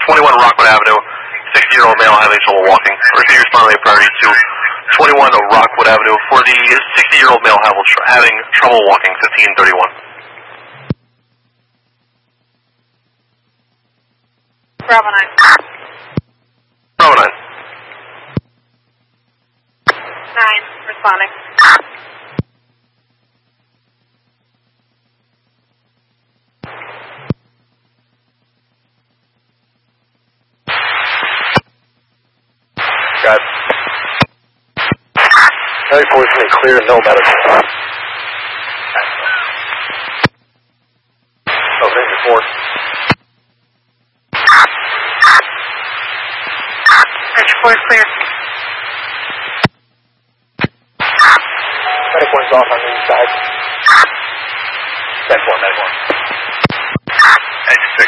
21 Rockwood Avenue, 60-year-old male having trouble walking. Repeat responding priority to 21 Rockwood Avenue for the 60-year-old male having trouble walking, 1531. Bravo 9. Bravo 9. 9, responding. Got it. 94 is clear, no medical. Oh, thank you, 4. 4 is clear. Medic 1's off on the inside. 10-4, medic 1. 96.